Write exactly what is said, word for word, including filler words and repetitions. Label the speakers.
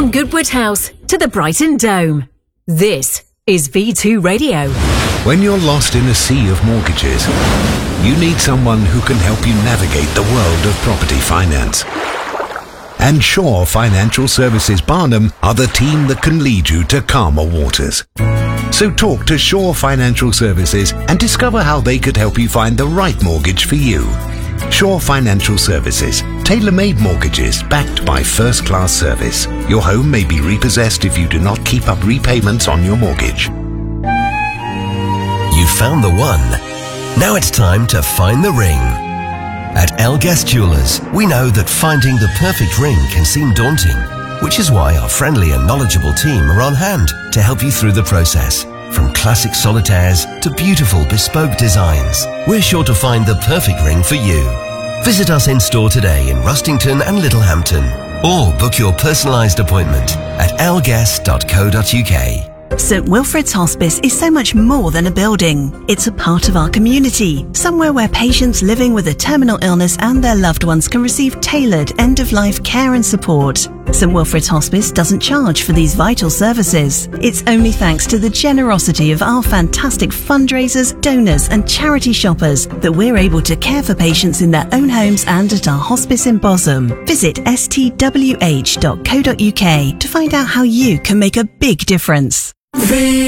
Speaker 1: From Goodwood House to the Brighton Dome, this is V two Radio.
Speaker 2: When you're lost in a sea of mortgages, you need someone who can help you navigate the world of property finance. And Shore Financial Services Barnham are the team that can lead you to calmer waters. So talk to Shore Financial Services and discover how they could help you find the right mortgage for you. Shore Financial Services. Tailor-made mortgages backed by first-class service. Your home may be repossessed if you do not keep up repayments on your mortgage.
Speaker 3: You found the one. Now it's time to find the ring. At L Guest Jewelers, we know that finding the perfect ring can seem daunting, which is why our friendly and knowledgeable team are on hand to help you through the process. From classic solitaires to beautiful bespoke designs, we're sure to find the perfect ring for you. Visit us in store today in Rustington and Littlehampton, or book your personalised appointment at l guest dot co dot u k.
Speaker 4: St Wilfrid's Hospice is so much more than a building. It's a part of our community, somewhere where patients living with a terminal illness and their loved ones can receive tailored end-of-life care and support. St Wilfrid's Hospice doesn't charge for these vital services. It's only thanks to the generosity of our fantastic fundraisers, donors and charity shoppers that we're able to care for patients in their own homes and at our hospice in Bosham. Visit s t w h dot co dot u k to find out how you can make a big difference.